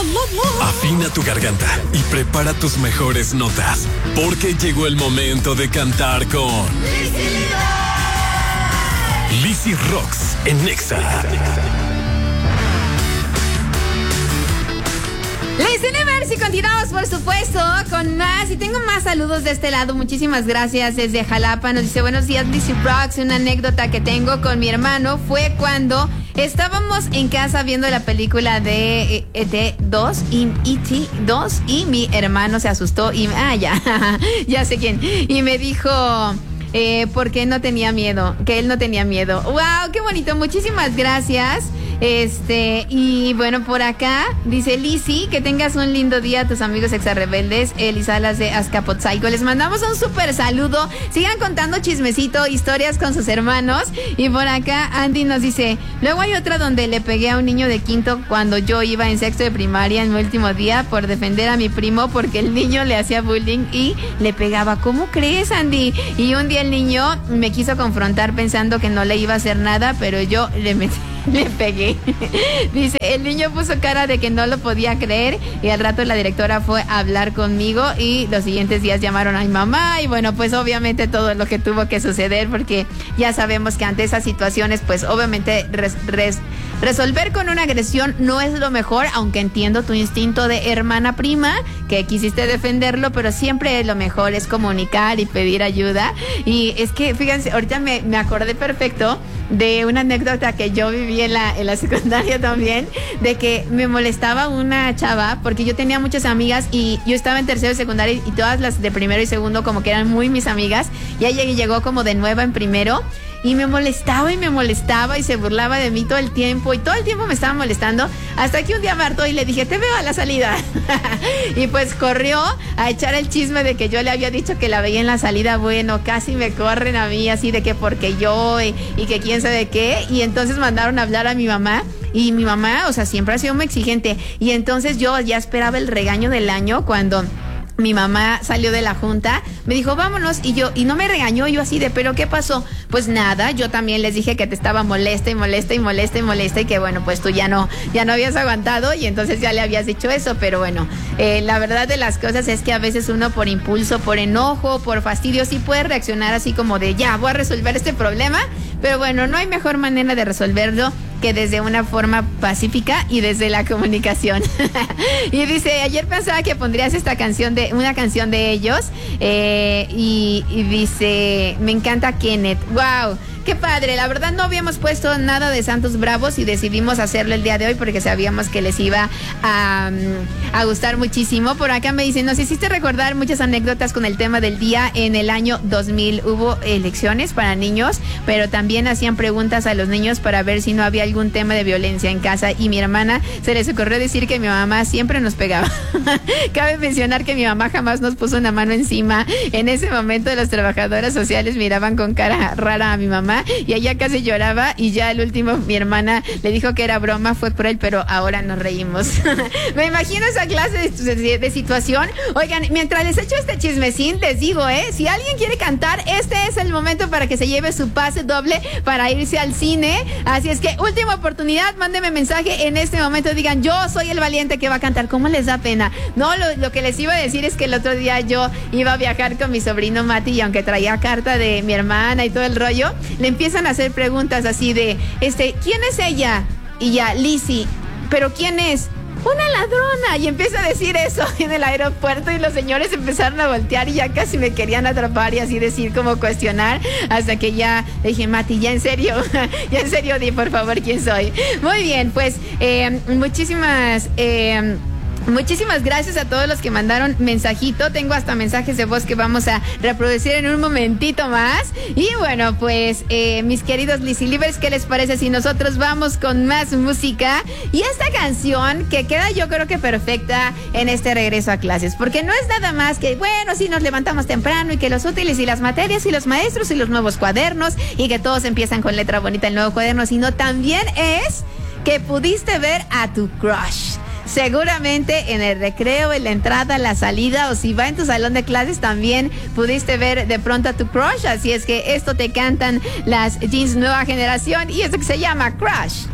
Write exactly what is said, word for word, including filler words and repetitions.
Afina tu garganta y prepara tus mejores notas, porque llegó el momento de cantar con Lizzy Rocks en Nexa. Les Universe y continuamos, por supuesto, con más. Y tengo más saludos de este lado. Muchísimas gracias desde Jalapa. Nos dice: buenos días, Lizzy Rocks. Una anécdota que tengo con mi hermano fue cuando estábamos en casa viendo la película de E T dos y E T dos y mi hermano se asustó y ah ya ya sé quién y me dijo eh, porque no tenía miedo, que él no tenía miedo. Wow, qué bonito. Muchísimas gracias. Este, y bueno, por acá dice Lizzy, que tengas un lindo día a tus amigos exarrebeldes, Elisalas de Azcapotzalco. Les mandamos un súper saludo. Sigan contando chismecito, historias con sus hermanos. Y por acá Andy nos dice: luego hay otra donde le pegué a un niño de quinto cuando yo iba en sexto de primaria en mi último día por defender a mi primo porque el niño le hacía bullying y le pegaba. ¿Cómo crees, Andy? Y un día el niño me quiso confrontar pensando que no le iba a hacer nada, pero yo le metí Le pegué. Dice, el niño puso cara de que no lo podía creer y al rato la directora fue a hablar conmigo y los siguientes días llamaron a mi mamá y bueno, pues obviamente todo lo que tuvo que suceder, porque ya sabemos que ante esas situaciones pues obviamente res, res, resolver con una agresión no es lo mejor, aunque entiendo tu instinto de hermana prima que quisiste defenderlo, pero siempre lo mejor es comunicar y pedir ayuda. Y es que fíjense, ahorita me, me acordé perfecto de una anécdota que yo viví en la, en la secundaria también, de que me molestaba una chava, porque yo tenía muchas amigas y yo estaba en tercero de secundaria y todas las de primero y segundo como que eran muy mis amigas, y ella llegó como de nueva en primero y me molestaba y me molestaba y se burlaba de mí todo el tiempo y todo el tiempo me estaba molestando, hasta que un día me hartó y le dije: te veo a la salida. Y pues corrió a echar el chisme de que yo le había dicho que la veía en la salida. Bueno, casi me corren a mí así de que porque yo y, y que quién sabe qué, y entonces mandaron a hablar a mi mamá. Y mi mamá, o sea, siempre ha sido muy exigente, y entonces yo ya esperaba el regaño del año. Cuando mi mamá salió de la junta, me dijo: vámonos, y yo, y no me regañó, yo así de, ¿pero qué pasó? Pues nada, yo también les dije que te estaba molesta y molesta y molesta y molesta, y que bueno, pues tú ya no, ya no habías aguantado, y entonces ya le habías dicho eso. Pero bueno, eh, la verdad de las cosas es que a veces uno por impulso, por enojo, por fastidio, sí puede reaccionar así como de, ya, voy a resolver este problema, pero bueno, no hay mejor manera de resolverlo que desde una forma pacífica y desde la comunicación. Y dice: ayer pensaba que pondrías esta canción de, una canción de ellos, eh, y, y dice: me encanta Kenneth. Wow, qué padre. La verdad no habíamos puesto nada de Santos Bravos y decidimos hacerlo el día de hoy porque sabíamos que les iba a, a gustar muchísimo. Por acá me dicen: nos hiciste recordar muchas anécdotas con el tema del día. En el año dos mil hubo elecciones para niños, pero también hacían preguntas a los niños para ver si no había algún tema de violencia en casa, y mi hermana se les ocurrió decir que mi mamá siempre nos pegaba. Cabe mencionar que mi mamá jamás nos puso una mano encima. En ese momento las trabajadoras sociales miraban con cara rara a mi mamá y ella casi lloraba, y ya al último mi hermana le dijo que era broma, fue cruel, pero ahora nos reímos. Me imagino esa clase de, de, de situación. Oigan, mientras les echo este chismecín, les digo, eh, si alguien quiere cantar, este es el momento para que se lleve su pase doble para irse al cine. Así es que última oportunidad, mándeme mensaje en este momento, digan: yo soy el valiente que va a cantar. ¿Cómo les da pena? No, lo, lo que les iba a decir es que el otro día yo iba a viajar con mi sobrino Mati, y aunque traía carta de mi hermana y todo el rollo, le empiezan a hacer preguntas así de, este, ¿quién es ella? Y ya, Lizzy, ¿pero quién es? Una ladrona. Y empieza a decir eso en el aeropuerto, y los señores empezaron a voltear y ya casi me querían atrapar y así decir, como cuestionar, hasta que ya dije: Mati, ya en serio, ya en serio, di por favor quién soy. Muy bien, pues eh, muchísimas... Eh, Muchísimas gracias a todos los que mandaron mensajito. Tengo hasta mensajes de voz que vamos a reproducir en un momentito más. Y bueno, pues eh, mis queridos Lizzy Livers, ¿qué les parece si nosotros vamos con más música? Y esta canción que queda, yo creo que perfecta en este regreso a clases, porque no es nada más que, bueno, si nos levantamos temprano y que los útiles y las materias y los maestros y los nuevos cuadernos y que todos empiezan con letra bonita el nuevo cuaderno, sino también es que pudiste ver a tu crush. Seguramente en el recreo, en la entrada, la salida, o si va en tu salón de clases, también pudiste ver de pronto a tu crush. Así es que esto te cantan las Jeans Nueva Generación y esto que se llama Crush.